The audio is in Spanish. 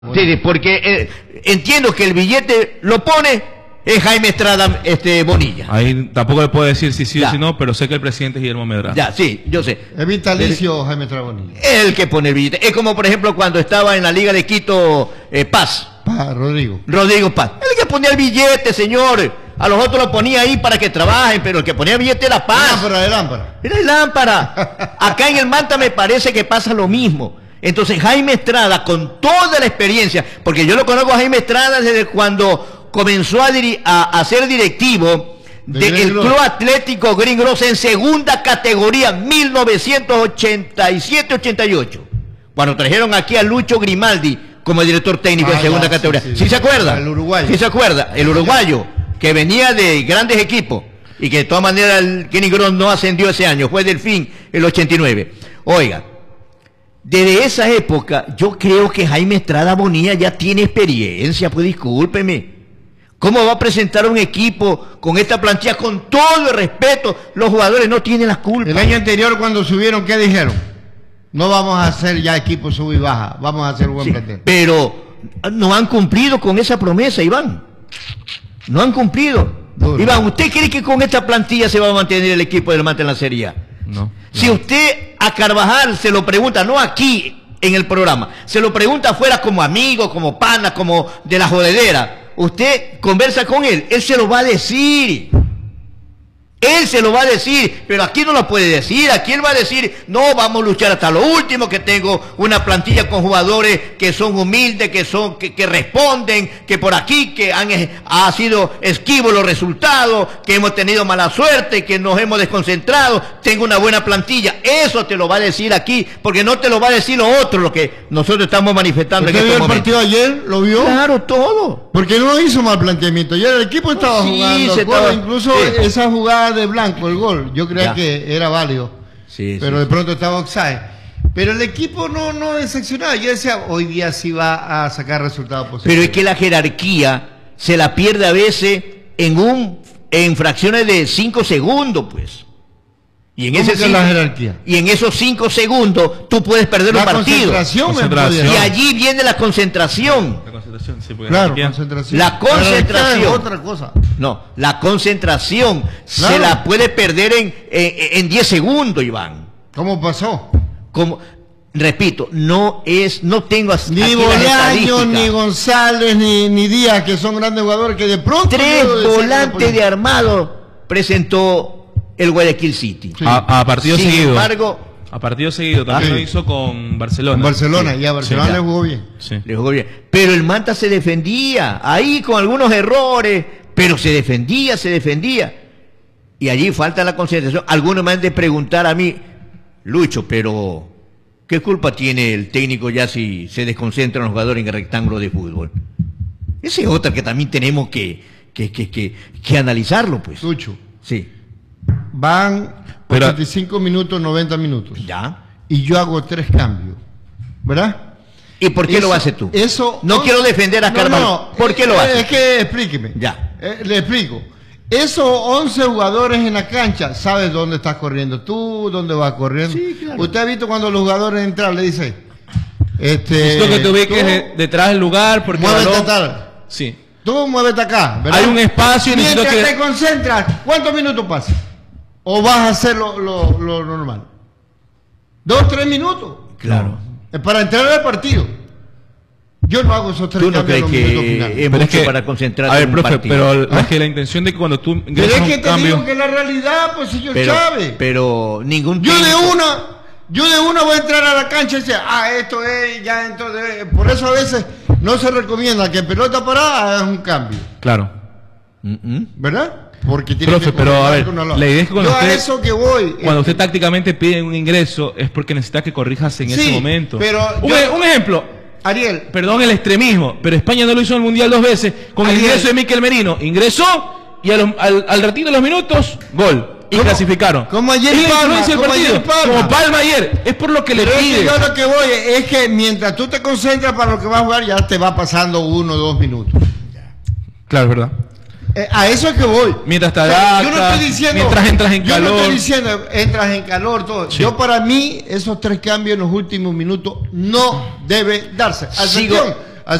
Sí, porque entiendo que el billete lo pone es Jaime Estrada Bonilla. Ahí tampoco le puedo decir si sí o si no, pero sé que el presidente es Guillermo Medrano. Ya, sí, yo sé. Es vitalicio Jaime Estrada Bonilla. Es el que pone el billete. Es como, por ejemplo, cuando estaba en la Liga de Quito, Paz. Rodrigo Paz. El que ponía el billete, señor. A los otros lo ponía ahí para que trabajen, pero el que ponía el billete era Paz. Lámpara. Era el lámpara. Acá en el Manta me parece que pasa lo mismo. Entonces Jaime Estrada, con toda la experiencia, porque yo lo conozco a Jaime Estrada desde cuando comenzó a ser directivo del Club Atlético Green Gross en segunda categoría, 1987-88, cuando trajeron aquí a Lucho Grimaldi como director técnico en segunda categoría. ¿Sí se acuerda? El uruguayo. ¿Sí se acuerda? El uruguayo, que venía de grandes equipos y que de todas maneras el Green Gross no ascendió ese año, fue Delfín el 89. Oiga, desde esa época, yo creo que Jaime Estrada Bonilla ya tiene experiencia, pues discúlpeme. ¿Cómo va a presentar un equipo con esta plantilla? Con todo el respeto, los jugadores no tienen las culpas. El año anterior cuando subieron, ¿qué dijeron? No vamos a hacer ya equipo sub y baja, vamos a hacer un buen plantel. Pero no han cumplido con esa promesa, Iván. No han cumplido. Duro. Iván, ¿usted cree que con esta plantilla se va a mantener el equipo del Manta en la Serie A? No. Si usted a Carvajal se lo pregunta, no aquí en el programa, se lo pregunta afuera como amigo, como pana, como de la jodedera, usted conversa con él se lo va a decir. Él se lo va a decir, pero aquí no lo puede decir. Aquí él va a decir, no, vamos a luchar hasta lo último, que tengo una plantilla con jugadores que son humildes, que responden, que por aquí, que ha sido esquivo los resultados, que hemos tenido mala suerte, que nos hemos desconcentrado, tengo una buena plantilla. Eso te lo va a decir aquí, porque no te lo va a decir lo otro, lo que nosotros estamos manifestando en ¿Usted este vio el partido ayer? ¿Lo vio? Claro, todo. Porque no hizo mal planteamiento. Ayer el equipo estaba jugando, incluso esa jugada de Blanco, el gol, yo creía que era válido, pero de pronto estaba offside. Pero el equipo no decepcionaba. Yo decía, hoy día sí va a sacar resultados positivos. Pero es que la jerarquía se la pierde a veces en fracciones de 5 segundos, pues. Y en la jerarquía? Y en esos 5 segundos tú puedes perder un partido. Concentración. Y allí viene la concentración. La concentración, sí, claro, concentración. La concentración. Es otra cosa. No, la concentración se la puede perder en 10 segundos, Iván. ¿Cómo pasó? Repito, no tengo ni Bolaño, ni González, ni Díaz, que son grandes jugadores que de pronto 3 volantes de armado presentó el Guayaquil City. Sí. A partido Sin seguido. Embargo, a partido seguido también lo hizo con Barcelona. Con Barcelona, y a Barcelona le jugó bien. Sí. Le jugó bien. Pero el Manta se defendía, ahí con algunos errores, pero se defendía. Y allí falta la concentración. Algunos me han de preguntar a mí, Lucho, pero ¿qué culpa tiene el técnico ya si se desconcentran los jugadores en el rectángulo de fútbol? Esa es otra que también tenemos que analizarlo, pues. Lucho. Sí. Van 85 minutos, 90 minutos. Ya. Y yo hago 3 cambios. ¿Verdad? ¿Y por qué lo haces tú? No quiero defender a Carvalho. No, ¿Por qué lo haces? Es que explíqueme. Ya. Le explico. Esos 11 jugadores en la cancha, ¿sabes dónde estás corriendo tú? ¿Dónde vas corriendo? Sí, claro. Usted ha visto cuando los jugadores entran, le dice, necesito que te ubiques detrás del lugar porque muévete tal. Sí. Tú muévete acá, ¿verdad? Hay un espacio y mientras te concentras, ¿cuántos minutos pasas? ¿O vas a hacer lo normal? 2, 3 minuos. Claro. Para entrar al partido. Yo no hago esos 3 cambios. ¿Tú no crees que es mucho para concentrarte en un profe, partido? pero es que la intención de que cuando tú pero es que te digo que la realidad, pues señor Chávez. Pero ningún Yo de una voy a entrar a la cancha y decir, esto es ya entonces. Por eso a veces no se recomienda que en pelota parada hagas un cambio. Claro. ¿Verdad? Porque tiene profe, pero a ver, la idea es que cuando usted tácticamente pide un ingreso es porque necesita que corrijas en ese momento. Pero un ejemplo, Ariel, perdón el extremismo, pero España no lo hizo en el Mundial 2 veces con el ingreso de Mikel Merino. Ingresó y al ratito de los minutos, gol. Y clasificaron. Como ayer como Palma ayer. Es por lo que le pide. Yo lo que voy es que mientras tú te concentras para lo que vas a jugar, ya te va pasando 1 o 2 minutos. Claro, es verdad. A eso es que voy. Mientras te adaptas, yo no estoy diciendo, mientras entras en calor. Yo no estoy diciendo entras en calor, todo. Sí. Yo para mí, esos 3 cambios en los últimos minutos no deben darse. Atención,